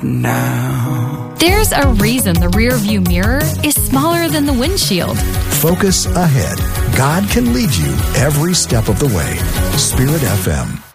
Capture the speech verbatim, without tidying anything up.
now. There's a reason the rear view mirror is smaller than the windshield. Focus ahead. God can lead you every step of the way. Spirit F M.